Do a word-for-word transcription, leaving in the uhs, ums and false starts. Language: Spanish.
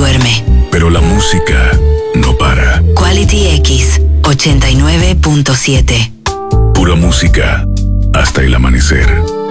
duerme. Pero la música no para. Quality X ochenta y nueve punto siete. Pura música hasta el amanecer.